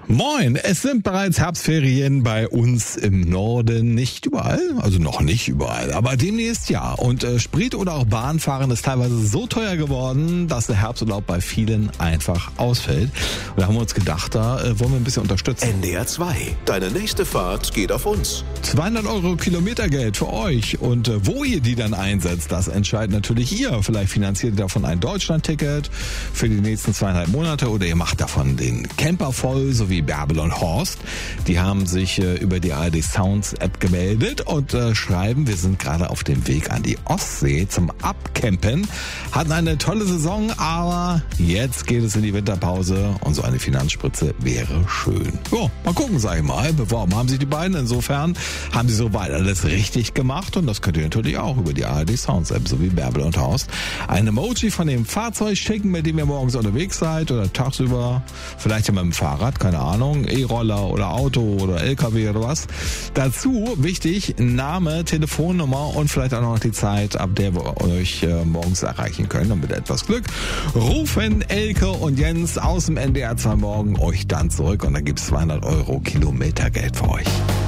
Moin, es sind bereits Herbstferien bei uns im Norden. Nicht überall, also noch nicht überall, aber demnächst ja. Und Sprit oder auch Bahnfahren ist teilweise so teuer geworden, dass der Herbsturlaub bei vielen einfach ausfällt. Und da haben wir uns gedacht, da wollen wir ein bisschen unterstützen. NDR 2, deine nächste Fahrt geht auf uns. 200 € Kilometergeld für euch. Und wo ihr die dann einsetzt, das entscheidet natürlich ihr. Vielleicht finanziert ihr davon ein Deutschland-Ticket für die nächsten 2,5 Monate oder ihr macht davon den Camper voll, so wie Bärbel und Horst. Die haben sich über die ARD Sounds App gemeldet und schreiben, wir sind gerade auf dem Weg an die Ostsee zum Abcampen. Hatten eine tolle Saison, aber jetzt geht es in die Winterpause und so eine Finanzspritze wäre schön. So, mal gucken, sag ich mal. Beworben haben sich die beiden. Insofern haben sie soweit alles richtig gemacht und das könnt ihr natürlich auch über die ARD Sounds App, so wie Bärbel und Horst. Ein Emoji von dem Fahrzeug schicken, mit dem ihr morgens unterwegs seid oder tagsüber, vielleicht ja mit dem Fahrrad, keine Ahnung, E-Roller oder Auto oder LKW oder was. Dazu wichtig, Name, Telefonnummer und vielleicht auch noch die Zeit, ab der wir euch morgens erreichen können. Und mit etwas Glück rufen Elke und Jens aus dem NDR 2 Morgen euch dann zurück und dann gibt's 200 € Kilometergeld für euch.